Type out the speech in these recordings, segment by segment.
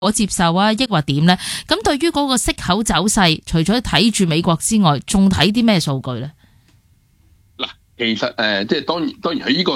我接受啊，抑或點呢？咁對於嗰個息口走勢，除咗睇住美國之外，仲睇啲咩數據呢？ 嗱，其實即係當然喺呢個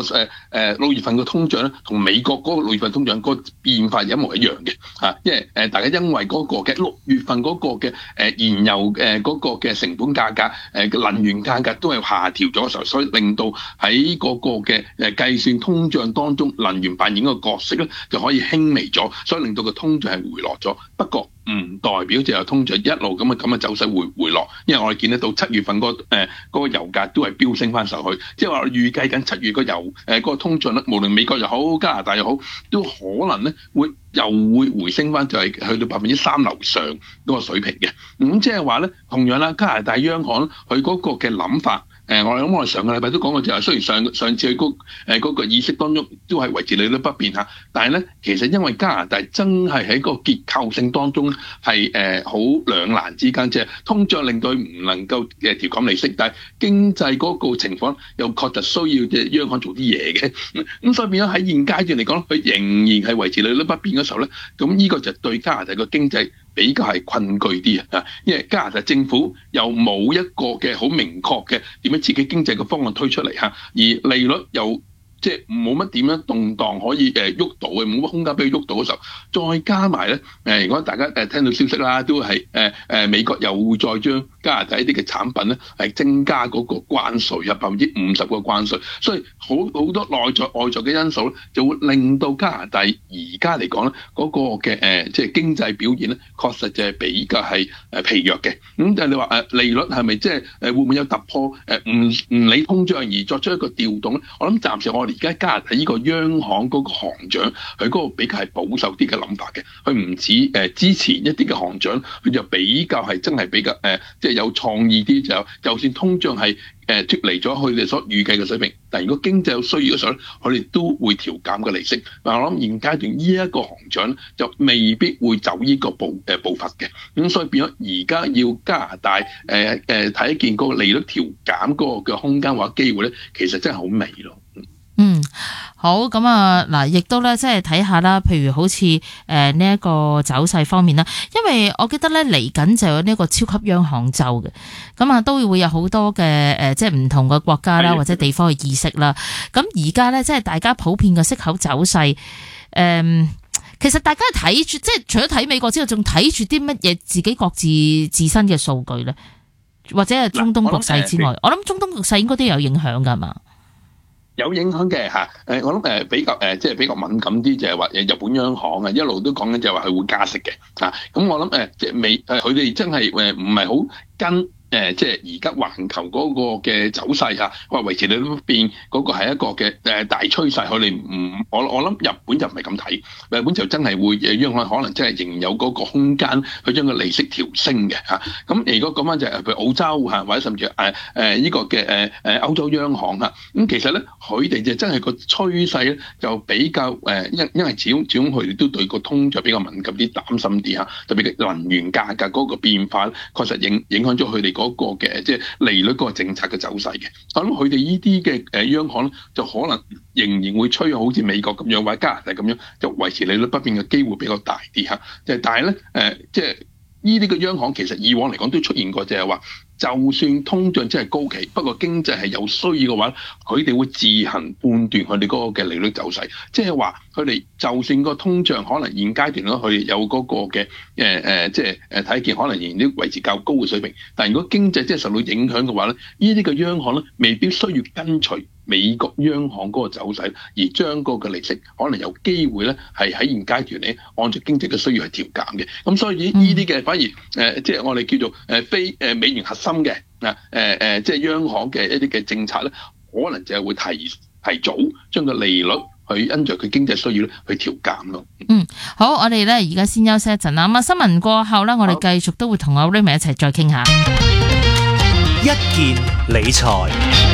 6月份嘅通脹咧，同美國嗰個6月份通脹個變化一模一樣嘅嚇，因為大家因為嗰個嘅6月份嗰個嘅燃油嗰個嘅成本價格能源價格都係下調咗嘅時候，所以令到喺嗰個嘅計算通脹當中，能源扮演個角色咧就可以輕微咗，所以令到個通脹係回落咗。不過唔代表就有通脹一路咁嘅走勢會回落，因為我哋見得到7月份嗰個油價都係飆升翻上去，即係話預計緊7月個油嗰個通脹咧，無論美國又好加拿大又好，都可能咧又會回升翻，就係去到3%樓上嗰個水平嘅。咁即係話咧，同樣啦，加拿大央行佢嗰個嘅諗法。我哋上個禮拜都講過就係，雖然上次佢嗰個議息當中都係維持利率不變嚇，但係咧其實因為加拿大真係喺個結構性當中係好兩難之間，即係通脹令到佢唔能夠調減利息，但係經濟嗰個情況又確實需要即係央行做啲嘢嘅。咁所以變咗喺現階段嚟講，佢仍然係維持利率不變嘅時候咧，咁呢個就對加拿大個經濟比較係困據啲啊，因為加拿大政府又冇一個嘅好明確嘅點樣刺激經濟嘅方案推出嚟嚇，而利率又即係冇乜點樣動盪可以喐到嘅，冇乜空間俾佢喐到嘅時候，再加埋咧如果大家聽到消息啦，都係美國又會再將加拿大一啲嘅產品咧係增加嗰個關稅，有50%個關稅，所以好多外在嘅因素咧，就會令到加拿大而家嚟講咧嗰個嘅即係經濟表現咧，確實就係比較係疲弱嘅。咁但係你話利率係咪即係會唔會有突破？唔理通脹而作出一個調動咧？我諗暫時我哋而家加拿大呢個央行嗰個行長，佢嗰個比較係保守啲嘅諗法嘅，佢唔似之前一啲嘅行長，佢就比較係真係比較即係有創意啲，就算通脹係脫離咗佢哋所預計嘅水平，但如果經濟有需要嘅時候咧，佢哋都會調減嘅利息。但我諗現階段呢一個行長就未必會走呢個步伐嘅，咁所以變咗而家要加拿大睇見嗰個利率調減嗰個嘅空間或者機會咧，其實真係好微咯。 好，咁啊嗱，亦都咧即係睇下啦，譬如好似呢一個走勢方面啦，因為我記得咧嚟緊就有呢個超級央行週嘅，咁啊都會有好多嘅即係唔同嘅國家啦或者地方嘅議息啦。咁而家咧即係大家普遍嘅息口走勢，其實大家睇住即係除咗睇美國之外，仲睇住啲乜嘢自己各自身嘅數據咧，或者係中東局勢之外，我諗中東局勢應該都有影響㗎嘛。 有影響嘅嚇，我諗比較即係比較敏感啲，就係話日本央行啊一路都講緊就係話佢會加息嘅嚇，咁我諗即係佢哋真係唔係好跟。即係而家環球嗰個嘅走勢嚇，話維持利率不變嗰個係一個嘅大趨勢，佢哋我諗日本就唔係咁睇，日本就真係會央行可能真係仍然有嗰個空間去將個利息調升嘅嚇。咁如果講翻就係譬如澳洲嚇，或者甚至呢個嘅歐洲央行嚇，咁其實咧佢哋就真係個趨勢咧就比較因為始終佢哋都對個通脹比較敏感啲、擔心啲嚇，特別嘅能源價格嗰個變化確實影響咗佢哋嗰個嘅即係利率嗰個政策嘅走勢嘅。我諗佢哋呢啲嘅央行咧，就可能仍然會趨向好似美國咁樣或者加拿大咁樣，就維持利率不變嘅機會比較大啲嚇。但係咧即係呢啲嘅央行其實以往嚟講都出現過，就係話就算通脹真係高企，不過經濟係有需要嘅話，佢哋會自行判斷佢哋嗰個嘅利率走勢，即係話佢哋就算個通脹可能現階段咧，佢哋有嗰個嘅即係睇見可能仍然都維持較高嘅水平，但如果經濟真係受到影響嘅話咧，呢啲嘅央行咧未必需要跟隨美國央行嗰個走勢，而將嗰個利息可能有機會咧係喺現階段咧按照經濟嘅需要係調減嘅。咁所以呢啲嘅反而即係我哋叫做非美元核心嘅即係央行嘅一啲嘅政策咧，可能就係會提早將個利率去因着佢經濟需要咧去調減咯。 好，我哋咧而家先休息一陣啦。咁啊，新聞過後咧，我哋繼續都會同阿 Raymond 一齊再傾下一件理財。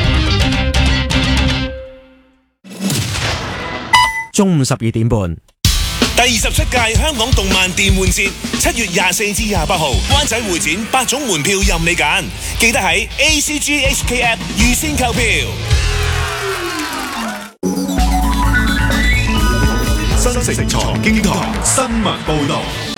中午12點半， 第27屆香港動漫電玩節7月24至28號灣仔會展8種門票任你揀，記得喺 ACGHK App 預先購票。 新城財經台新聞報導。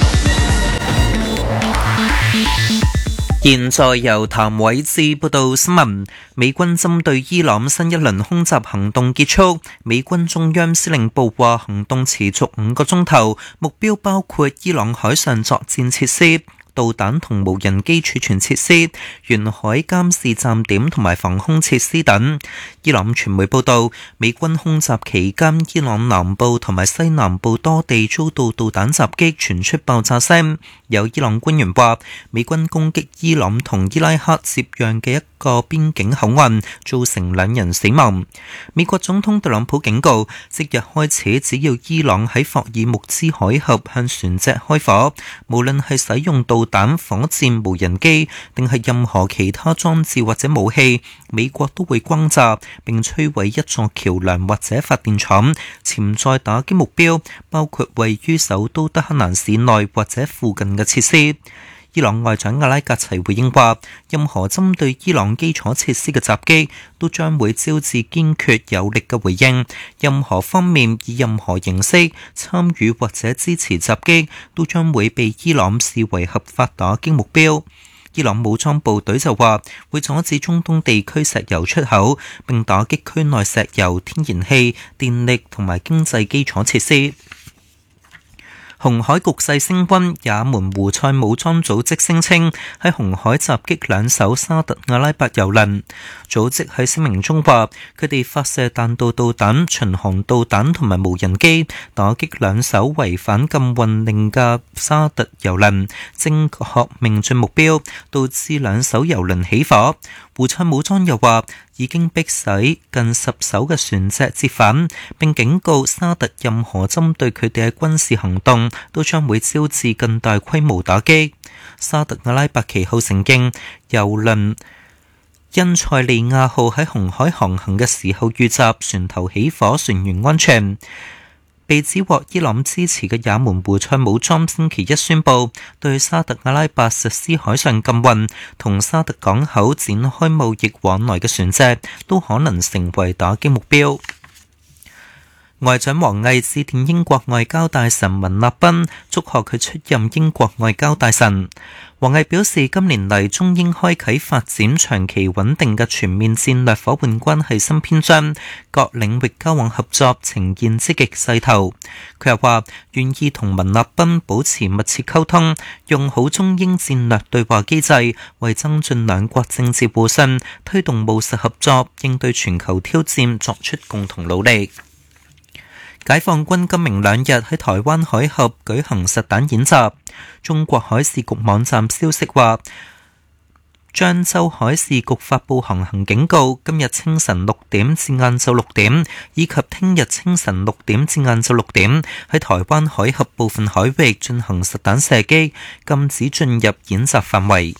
現在由譚偉志報道新聞。美軍針對伊朗新一輪空襲行動結束，美軍中央司令部話行動持續5個鐘頭，目標包括伊朗海上作戰設施、導彈同無人機儲存設施、沿海監視站點同埋防空設施等。伊朗傳媒報道，美軍空襲期間，伊朗南部同埋西南部多地遭到導彈襲擊，傳出爆炸聲。有伊朗官員話，美軍攻擊伊朗同伊拉克接壤嘅一個邊境口岸，造成2人死亡。美國總統特朗普警告，即日開始，只要伊朗喺霍爾木茲海峽向船隻開火，無論係使用導彈、火箭、無人機，定係任何其他裝置或者武器，美國都會轟炸並摧毀一座橋樑或者發電廠。潛在打擊目標包括位於首都德黑蘭市內或者附近嘅設施。伊朗外長阿拉格齊回應話，任何針對伊朗基礎設施嘅襲擊都將會招致堅決有力嘅回應，任何方面以任何形式參與或者支持襲擊都將會被伊朗視為合法打擊目標。伊朗武裝部隊就話會阻止中東地區石油出口，並打擊區內石油、天然氣、電力同埋經濟基礎設施。紅海局勢升溫，也門胡塞武裝組織聲稱喺紅海襲擊2艘沙特阿拉伯油輪。組織喺聲明中話，佢哋發射彈道導彈、巡航導彈同埋無人機，打擊2艘違反禁運令嘅沙特油輪，正確命中目標，導致2艘油輪起火。胡塞武裝又話，已經迫使近10艘嘅船隻折返，並警告沙特任何針對佢哋嘅軍事行動都將會招致更大規模打擊。沙特阿拉伯其後承認油輪因塞利亞號喺紅海航行嘅時候遇襲，船頭起火，船員安全。被指獲伊朗支持嘅也門胡塞武裝星期一宣布對沙特阿拉伯實施海上禁運，同沙特港口展開貿易往來嘅船隻都可能成為打擊目標。外長王毅致電英國外交大臣文立賓，祝賀佢出任英國外交大臣。王毅表示，今年嚟中英開啟發展長期穩定嘅全面戰略夥伴關係新篇章，各領域交往合作呈現積極勢頭。佢又話願意同文立賓保持密切溝通，用好中英戰略對話機制，為增進兩國政治互信、推動務實合作、應對全球挑戰作出共同努力。解放軍今明2日喺台灣海峽舉行實彈演習。中國海事局網站消息話，漳州海事局發佈航行警告，今日清晨6點至晏晝6點，以及聽日清晨6點至晏晝6點，喺台灣海峽部分海域進行實彈射擊，禁止進入演習範圍。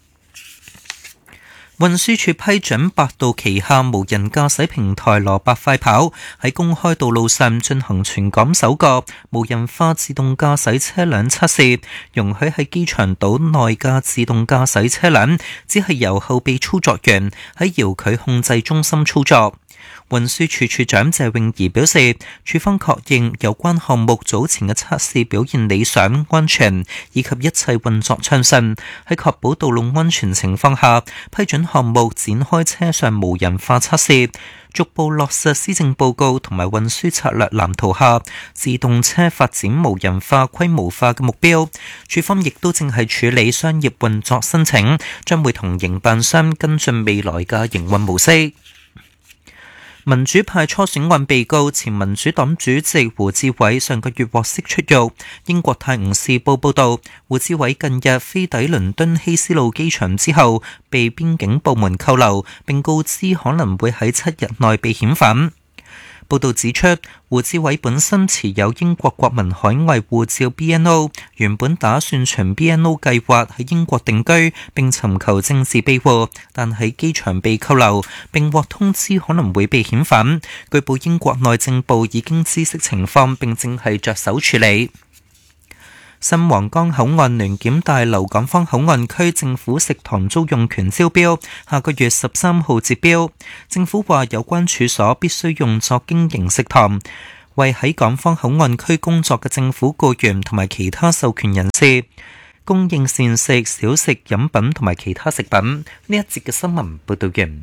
運輸署批准百度旗下無人駕駛平台蘿蔔快跑喺公開道路上進行全港首個無人化自動駕駛車輛測試，容許喺機場島內嘅自動駕駛車輛只係由後備操作員喺遙距控制中心操作。運輸署署長謝泳儀表示，署方確認有關項目早前嘅測試表現理想、安全，以及一切運作暢順。喺確保道路安全情況下，批准項目展開車上無人化測試，逐步落實施政報告同埋運輸策略藍圖下自動車發展無人化規模化嘅目標。署方亦都正係處理商業運作申請，將會同營辦商跟進未來嘅營運模式。民主派初選案被告前民主黨主席胡志偉上個月獲釋出獄。英國《泰晤士報》報道，胡志偉近日飛抵倫敦希斯路機場之後，被邊境部門扣留，並告知可能會喺7日內被遣返。報道指出，胡志偉本身持有英國國民海外護照 BNO， 原本打算循 BNO 計劃喺英國定居並尋求政治庇護，但喺機場被扣留，並獲通知可能會被遣返。據報英國內政部已經知悉情況，並正係着手處理。新皇崗口岸聯檢大樓港方口岸區政府食堂租用權招標，下個月13號截標。政府話有關處所必須用作經營食堂，為喺港方口岸區工作嘅政府僱員同埋其他授權人士。 供應膳食、小食、飲品同埋其他食品。呢一節嘅新聞報道完。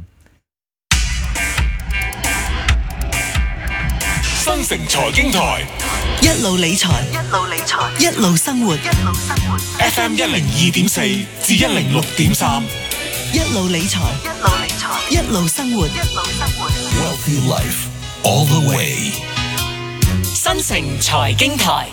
新城財經台一路理財，一路生活。 FM 102.4至106.3， 一路理財，一路生活。 Wealthy Life all the way。 新城財經台，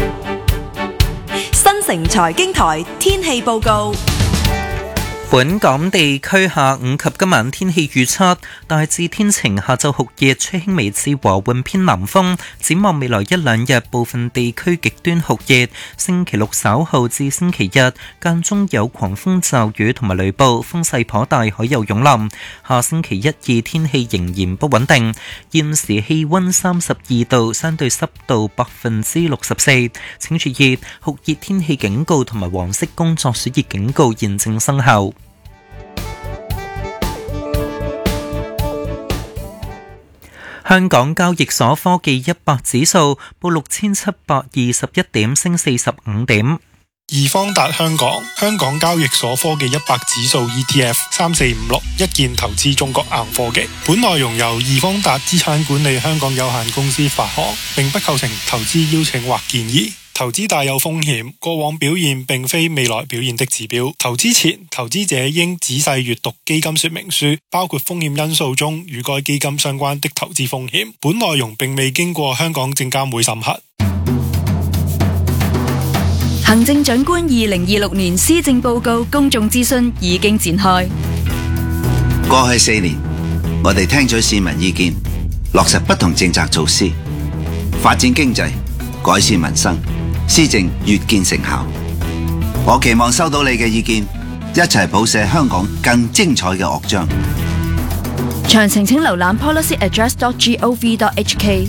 新城財經台天氣報告。 本港地區下午及今晚天氣預測，大致天晴，下晝酷熱，吹輕微至和緩偏南風。展望未來一兩日，部分地區極端酷熱。星期六稍後至星期日，間中有狂風驟雨同埋雷暴，風勢頗大，海有湧浪。下星期一二天氣仍然不穩定。現時氣溫32度，相對濕度64%。請注意酷熱天氣警告同埋黃色工作暑熱警告現正生效。香港交易所科技100指數報6721點，升45點。 易方達香港交易所科技100指數 ETF 3456一鍵投資中國硬科技。本內容由易方達資產管理香港有限公司發行，並不構成投資邀請或建議。投資大有風險，過往表現並非未來表現的指標。投資前，投資者應仔細閱讀基金說明書，包括風險因素中與該基金相關的投資風險。本內容並未經過香港證監會審核。 行政長官2026年施政報告公眾諮詢已經展開。 過去4年，我哋聽取市民意見，落實不同政策措施，發展經濟，改善民生，施政越見成效。我期望收到你嘅意見，一齊譜寫香港更精彩嘅樂章。 詳情請瀏覽 policyaddress.gov.hk。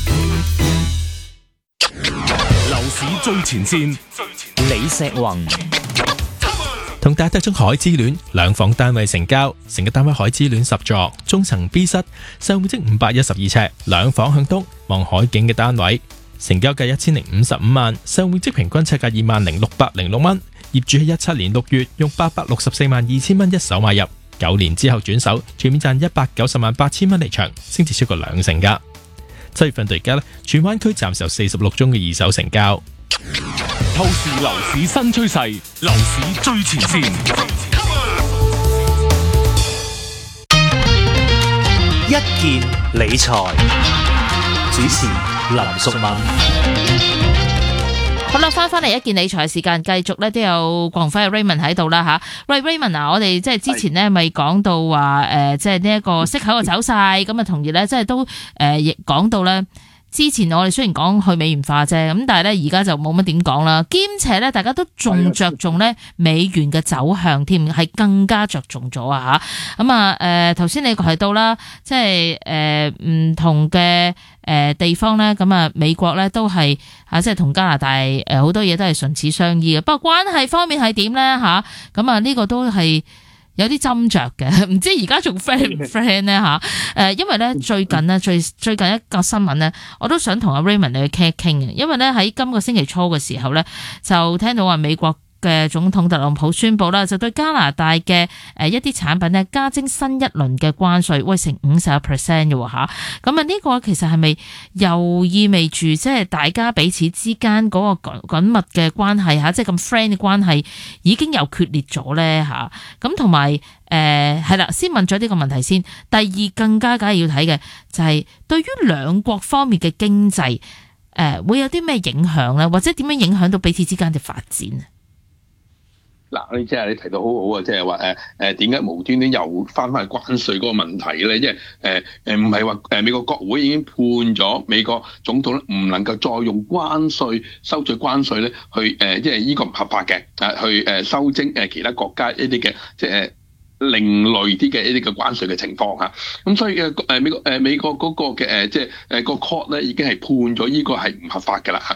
樓市最前線， 李石宏同大家得出海之戀兩房單位成交，成個單位海之戀10座，中層 B 室，實面積512尺，兩房向東望海景嘅單位。成交價1055萬，實面積平均尺價20,606蚊。業主喺17年6月用864萬2千蚊一手買入，9年之後轉手，全面賺190萬8千蚊離場，升至超過2成㗎。7月份到而家，荃灣區暫時有46宗嘅二手成交。 透視樓市新趨勢，樓市最前線。 一件理財主持林淑敏。 好啦，翻嚟一件理財時間，繼續咧都有郭鴻輝 Raymond 喺度啦吓。喂 Raymond 啊，我哋即係之前咧咪講到話即係呢一個息口嘅走勢，咁啊同意咧，即係都亦講到咧。之前我哋雖然講去美元化啫，咁但係咧而家就冇乜點講啦。兼且咧，大家都仲着重咧美元嘅走向添，係更加着重咗啊吓。咁啊頭先你提到啦，即係唔同嘅地方咧，咁啊美國咧都係即係同加拿大好多嘢都係唇齒相依嘅。不過關係方面係點咧吓？咁啊呢個都係有啲斟酌嘅，唔知而家仲 friend 唔 friend 咧吓？因為咧最近咧最近一個新聞咧，我都想同阿 Raymond 你去傾一傾嘅，因為咧喺今個星期初嘅時候咧，就聽到話美國嘅總統特朗普宣布啦，就對加拿大嘅一啲產品咧加徵新一輪嘅關稅，喂成50% 嘅吓。咁啊呢個其實係咪又意味住即係大家彼此之間嗰個緊密嘅關係吓，即係咁 friend 嘅關係已經又決裂咗咧吓？咁同埋係啦，先問咗呢個問題先。第二更加梗係要睇嘅就係對於兩國方面嘅經濟會有啲咩影響咧，或者點樣影響到彼此之間嘅發展？ 嗱，你即係你提到好好啊，即係話點解無端端又翻去關稅嗰個問題咧？即係唔係話美國國會已經判咗美國總統咧唔能夠再用關稅收取關稅咧去即係呢個唔合法嘅去收徵其他國家一啲嘅即係另類啲嘅一啲嘅關稅嘅情況嚇。咁所以美國嗰個嘅即係個 court 咧已經係判咗呢個係唔合法嘅啦嚇。咁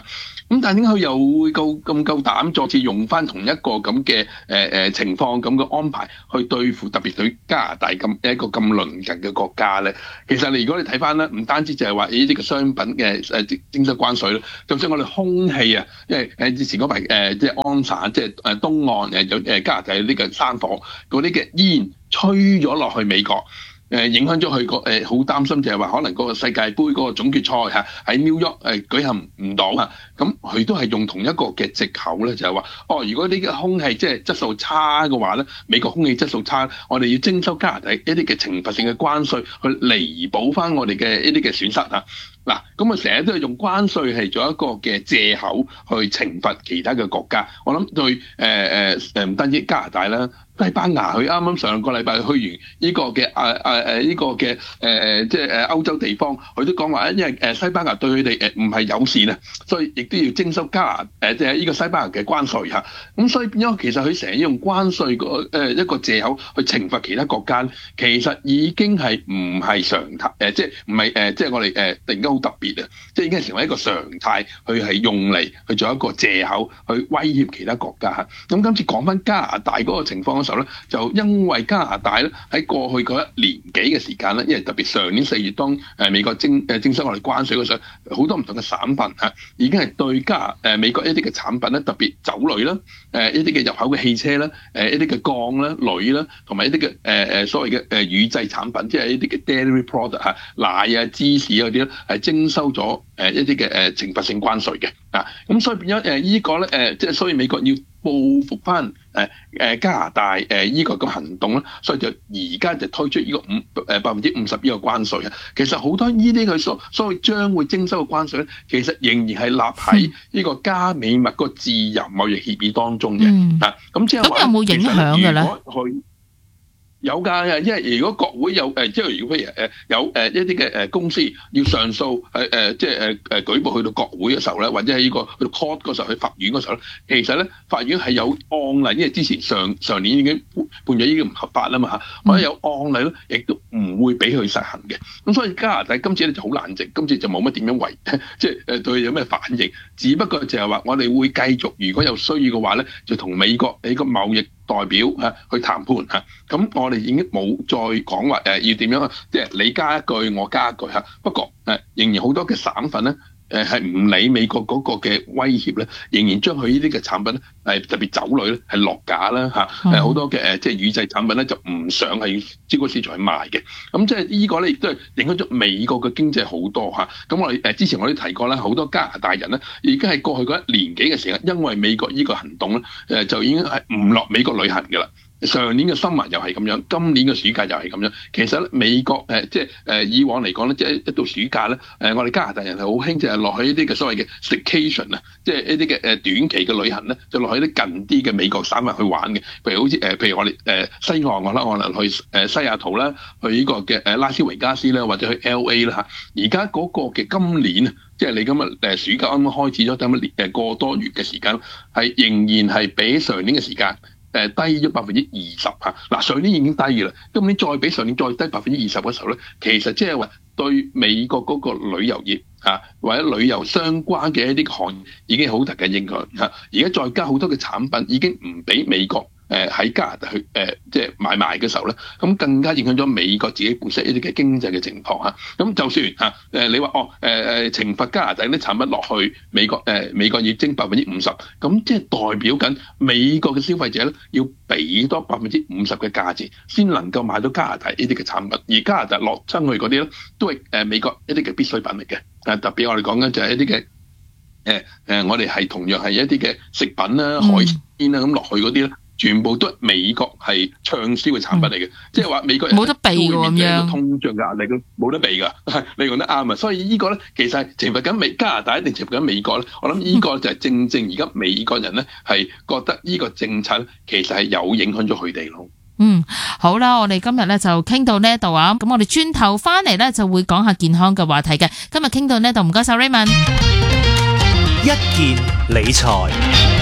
咁但係點解佢又會夠膽再次用翻同一個咁嘅情況咁嘅安排去對付特別對加拿大咁一個咁鄰近嘅國家咧？其實如果你睇翻咧，唔單止就係話呢啲嘅商品嘅徵收關稅咧，就算我哋空氣啊，因為之前嗰排即係安省即係東岸有加拿大呢個山火嗰啲嘅煙吹咗落去美國。影響咗佢個好擔心就係話可能嗰個世界盃嗰個總決賽嚇喺 New York 舉行唔到啊，咁佢都係用同一個嘅藉口咧，就係話如果呢個空氣即係質素差嘅話咧，美國空氣質素差，我哋要徵收加拿大一啲嘅懲罰性嘅關稅去彌補翻我哋嘅一啲嘅損失啊。嗱，咁成日都係用關稅係做一個嘅藉口去懲罰其他嘅國家。我諗對唔單止加拿大啦，西班牙佢啱啱上個禮拜去完呢個嘅呢個嘅即係歐洲地方，佢都講話因為西班牙對佢哋唔係友善啊，所以亦都要徵收加拿即係呢個西班牙嘅關稅嚇。咁所以變咗其實佢成日用關稅一個藉口去懲罰其他國家，其實已經係唔係常態即係唔係即係我哋突然間好特別啊！即係已經係成為一個常態，佢係用嚟去做一個藉口去威脅其他國家嚇。咁今次講翻加拿大嗰個情況嘅時候咧，就因為加拿大咧喺過去嗰一年幾嘅時間咧，因為特別上年4月當美國徵收我哋關稅嘅時候，好多唔同嘅省份嚇已經係對美國一啲嘅產品咧，特別酒類啦、一啲嘅入口嘅汽車啦、一啲嘅鋼啦、鋁啦，同埋一啲嘅所謂嘅乳製產品，即係一啲嘅 dairy product 嚇奶啊、芝士嗰啲咧，係徵收咗一啲嘅懲罰性關稅嘅啊。咁所以變咗依個咧即係所以美國要報復翻加拿大依個咁行動啦，所以就而家就推出呢個50%呢個關稅啊。其實好多呢啲佢所謂將會徵收嘅關稅咧，其實仍然係立喺呢個加美墨個自由貿易協議當中嘅啊。咁即係話， 咁有冇影響嘅咧？ 有㗎，因為如果國會有即係如果譬如有一啲嘅公司要上訴即係舉報去到國會嘅時候咧，或者係呢個去到 court 嗰時候，去法院嗰時候咧，其實咧法院係有案例，因為之前上年已經判咗呢個唔合法啦嘛嚇，或者有案例咧，亦都唔會俾佢實行嘅。咁所以加拿大今次咧就好冷靜，今次就冇乜點樣即係對佢有咩反應，只不過就係話我哋會繼續，如果有需要嘅話咧，就同美國呢個貿易代表去談判嚇。咁我哋已經冇再講話要點樣即係你加一句我加一句嚇。不過仍然好多嘅省份咧係唔理美國嗰個嘅威脅咧，仍然將佢呢啲嘅產品咧特別酒類咧係落架啦嚇。好多嘅即係乳製產品咧就唔想喺超級市場去賣嘅。咁即係呢個咧亦都係影響咗美國嘅經濟好多嚇。咁我哋之前我哋提過啦，好多加拿大人咧已經係過去嗰一年幾嘅時間，因為美國呢個行動咧就已經係唔落美國旅行嘅啦。上年嘅summer又係咁樣，今年嘅暑假又係咁樣。其實美國即係以往嚟講咧，即係一到暑假咧，我哋加拿大人係好興就係落去一啲嘅所謂嘅 staycation 啊，即係一啲嘅短期嘅旅行咧，就落去啲近啲嘅美國省份去玩嘅。譬如好似譬如我哋西岸我啦，我能去西雅圖啦，去呢個嘅拉斯維加斯啦，或者去 LA 啦嚇。而家嗰個嘅今年啊，即係你今日暑假啱啱開始咗，等乜個多月嘅時間，係仍然係比上年嘅時間低咗20%嚇。嗱，上年已經低嘅啦，今年再比上年再低20%嘅時候咧，其實即係話對美國嗰個旅遊業或者旅遊相關嘅一啲行業已經好大嘅影響嚇。而家再加好多嘅產品已經唔俾美國喺加拿大去即係買賣嘅時候咧，咁更加影響咗美國自己本身一啲嘅經濟嘅情況嚇。咁就算你話懲罰加拿大啲產品落去美國美國要徵50%，咁即係代表緊美國嘅消費者咧要俾多50%嘅價錢先能夠買到加拿大呢啲嘅產品，而加拿大落親去嗰啲咧都係美國一啲嘅必需品嚟嘅。特別我哋講緊就係一啲嘅我哋係同樣係一啲嘅食品啦、海鮮啦咁落去嗰啲咧，全部都係美國係暢銷嘅產品嚟嘅，即係話美國人冇得避喎咁樣， 通脹嘅壓力咯，冇得避㗎。你講得啱啊！所以呢個咧其實係懲罰緊加拿大，一定懲罰緊美國咧。我諗呢個就係正而家美國人咧係覺得呢個政策其實係有影響咗佢哋咯。 好啦，我哋今日咧就傾到呢一度啊，咁我哋轉頭翻嚟咧就會講下健康嘅話題嘅。今日傾到呢度，唔該晒 Raymond。 一件理財。